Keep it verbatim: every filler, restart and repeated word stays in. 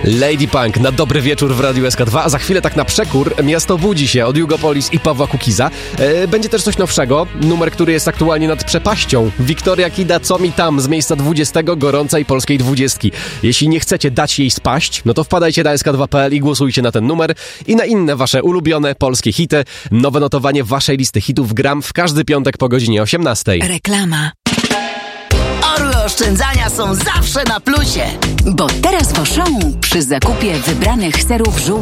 Lady Punk na dobry wieczór w Radiu S K dwa, a za chwilę tak na przekór Miasto budzi się od Jugopolis i Pawła Kukiza. E, będzie też coś nowszego, numer, który jest aktualnie nad przepaścią. Wiktoria Kida, Co mi tam, z miejsca dwudziestego gorącej polskiej dwudziestki. Jeśli nie chcecie dać jej spaść, no to wpadajcie na S K dwa kropka p l i głosujcie na ten numer i na inne wasze ulubione polskie hity. Nowe notowanie waszej listy hitów gram w każdy piątek po godzinie osiemnastej. Reklama. Orły oszczędzania są zawsze na plusie. Bo teraz w Auchan przy zakupie wybranych serów żółtych